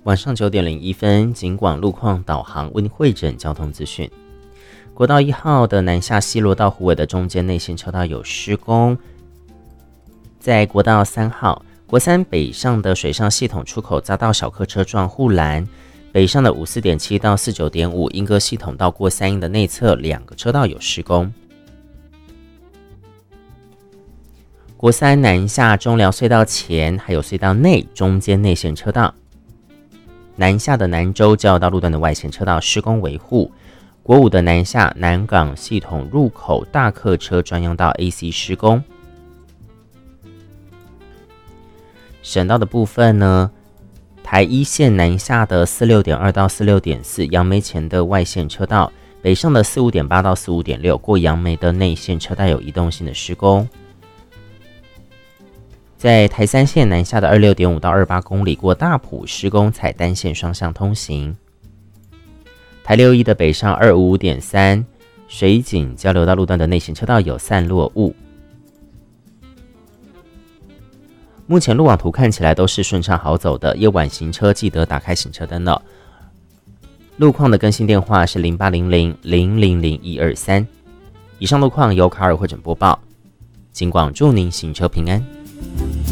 晚上9点01分，警广路况导航为您汇整交通资讯。国道1号的南下西螺到虎尾的中间内线车道有施工，在国道3号国3北上的水上系统出口遭到小客车撞护栏，北上的54.7到49.5莺歌系统到过3英的内侧2个车道有施工。国3南下中寮隧道前还有隧道内中间内线车道，南下的南州交流道路段的外线车道施工维护。国5的南下南港系统入口大客车专用道 AC 施工。省道的部分呢，台1线南下的46.2到46.4杨梅前的外线车道，北上的45.8到45.6过杨梅的内线车道有移动性的施工。在台3线南下的26.5到28公里过大埔施工采单线双向通行。台6E的北上255.3水井交流道路段的内线车道有散落物。目前路网图看起来都是顺畅好走的，夜晚行车记得打开行车灯了。路况的更新电话是0800000123。以上路况由卡尔汇整播报，警广祝您行车平安。